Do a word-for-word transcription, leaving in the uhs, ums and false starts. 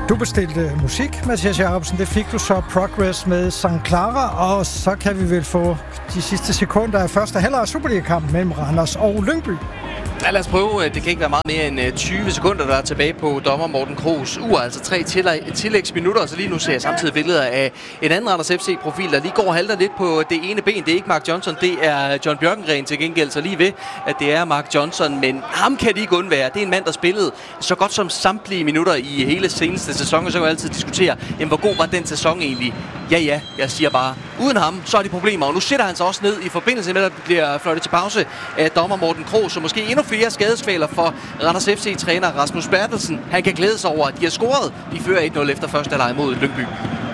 Du bestilte musik, Mathias Jacobsen. Det fik du så Progress med Sankt Clara, og så kan vi vel få de sidste sekunder af første halvleg af Superliga-kampen mellem Randers og Lyngby. Ja, lad os prøve. Det kan ikke være meget mere end tyve sekunder, der er tilbage på dommer Morten Kroos ur. Altså tre tillægsminutter, og så lige nu ser jeg samtidig billeder af en anden Randers F C-profil, der lige går og halter lidt på det ene ben. Det er ikke Mark Johnson, det er John Bjørkengren til gengæld, så lige ved, at det er Mark Johnson. Men ham kan de ikke undvære. Det er en mand, der spillede så godt som samtlige minutter i hele seneste sæson, og så kan vi altid diskutere, jamen, hvor god var den sæson egentlig? Ja, ja, jeg siger bare, uden ham, så er de problemer. Og nu sætter han sig også ned i forbindelse med, at der bliver fløjtet til pause af dommer Morten Kroos, og måske endnu flere skadesfælder for Randers F C-træner Rasmus Bertelsen. Han kan glæde sig over, at de har scoret. De fører et nul efter første halvleg mod Lyngby.